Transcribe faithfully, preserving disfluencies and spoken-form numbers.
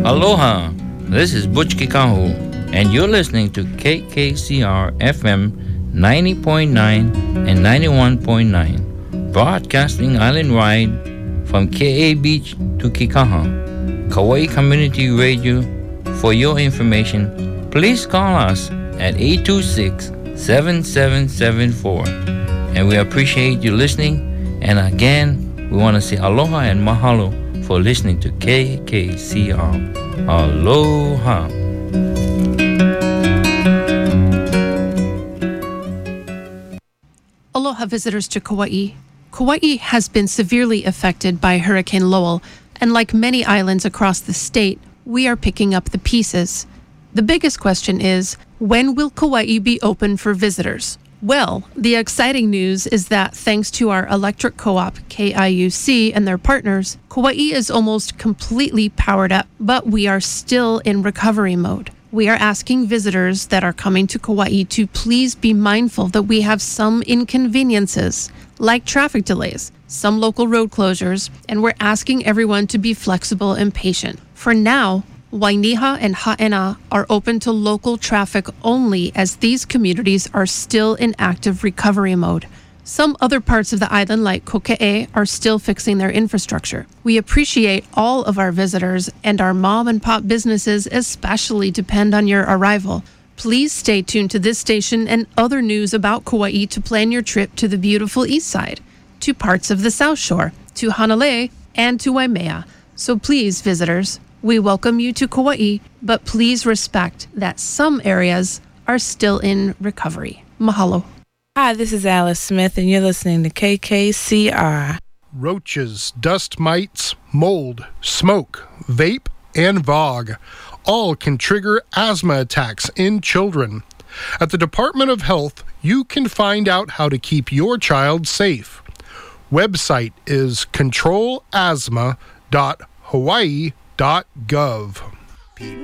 Aloha, this is Butch Kikahu, and you're listening to K K C R F M ninety point nine and ninety-one point nine, broadcasting island-wide from K A Beach to Kikaha, Kauai Community Radio. For your information, please call us at eight two six, seven seven seven four. And we appreciate you listening. And again, we want to say aloha and mahalo for listening to K K C R. Aloha. Aloha, visitors to Kauai. Kauai has been severely affected by Hurricane Lowell, and like many islands across the state, we are picking up the pieces. The biggest question is, when will Kauai be open for visitors? Well, the exciting news is that thanks to our electric co-op, K I U C, and their partners, Kauai is almost completely powered up, but we are still in recovery mode. We are asking visitors that are coming to Kauai to please be mindful that we have some inconveniences, like traffic delays, some local road closures, and we're asking everyone to be flexible and patient. For now, Wainiha and Ha'ena are open to local traffic only, as these communities are still in active recovery mode. Some other parts of the island, like Koke'e, are still fixing their infrastructure. We appreciate all of our visitors, and our mom and pop businesses especially depend on your arrival. Please stay tuned to this station and other news about Kauai to plan your trip to the beautiful east side, to parts of the South Shore, to Hanalei, and to Waimea. So please, visitors, we welcome you to Kauai, but please respect that some areas are still in recovery. Mahalo. Hi, this is Alice Smith, and you're listening to K K C R. Roaches, dust mites, mold, smoke, vape, and V O G all can trigger asthma attacks in children. At the Department of Health, you can find out how to keep your child safe. Website is control asthma dot hawaii dot gov.